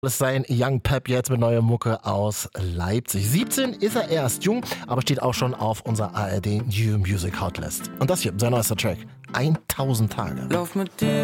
Das ist sein Young Pep jetzt mit neuer Mucke aus Leipzig. 17 ist er erst, jung, aber steht auch schon auf unserer ARD New Music Hotlist. Und das hier, sein neuester Track, 1000 Tage. Lauf mit dir